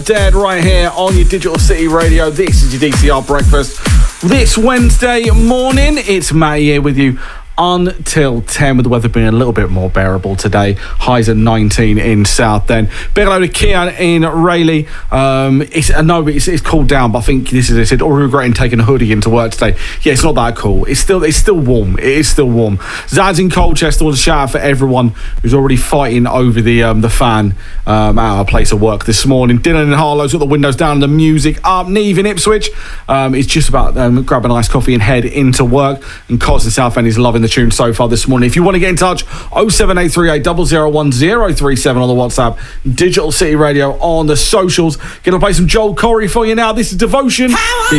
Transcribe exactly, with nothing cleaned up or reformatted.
Dead right here on your Digital City Radio. This is your D C R breakfast. This Wednesday morning, it's Matty here with you until ten, with the weather being a little bit more bearable today. Highs at nineteen in South End. Big hello to Kian in Rayleigh. Um, it's, I know it's, it's cooled down, but I think this is it. Said, or regretting taking a hoodie into work today. Yeah, it's not that cool. It's still it's still warm. It is still warm. Zaz in Colchester was a shout out for everyone who's already fighting over the um, the fan um, at our place of work this morning. Dylan in Harlow's got the windows down and the music up. Neve in Ipswich um, is just about um, grab a nice coffee and head into work. And Cos in South End is loving the tune so far this morning. If you want to get in touch, oh seven eight three eight zero zero one zero three seven on the WhatsApp, Digital City Radio on the socials. Gonna play some Joel Corey for you now. This is Devotion.